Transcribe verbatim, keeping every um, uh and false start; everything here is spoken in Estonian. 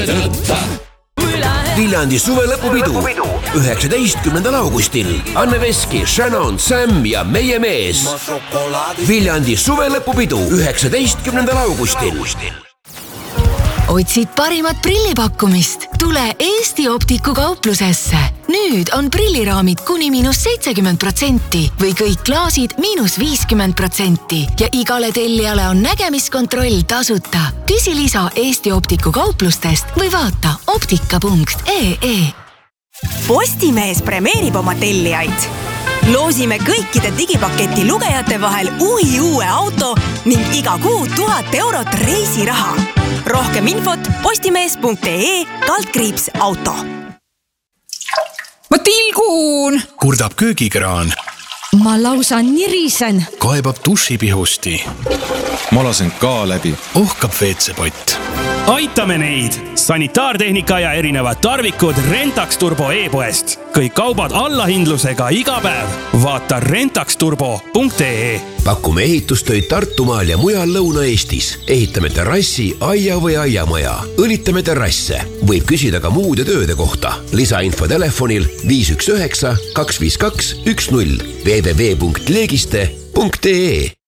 Viljandi suvelõpupidu üheksateistkümnendal augustil. Anne Veski, Shannon, Sam ja meie mees. Viljandi suvelõpupidu üheksateistkümnendal augustil. Otsid parimat prillipakkumist? Tule Eesti Optiku kauplusesse. Nüüd on prilliraamid kuni miinus seitsekümmend protsenti või kõik klaasid miinus viiskümmend protsenti ja igale tellijale on nägemiskontroll tasuta. Küsi lisa Eesti Optiku kauplustest või vaata optika punkt ee. Postimees premeerib oma tellijaid. Loosime kõikide digipaketi lugejate vahel uhi uue auto ning iga kuu tuhat eurot reisiraha. Rohkem infot postimees punkt ee kaldkriips auto. Ma tilgun! Kurdab köögikraan. Ma lausa nirisen. Kaebab dušipihusti. Ma lasen ka läbi. Ohkab veetsepott. Aitame neid! Sanitaartehnika ja erinevad tarvikud Rentax Turbo e-poest. Kõik kaubad allahindlusega iga päev. Vaata rentax turbo punkt ee. Pakume ehitustöid Tartumaal ja mujal Lõuna-Eestis. Ehitame terrassi, aia või aiamaja. Õlitame terrasse. Võib küsida ka muude tööde kohta. Lisainfo telefonil viis üks üheksa kaks viis kaks üks null w w w punkt leegiste punkt ee.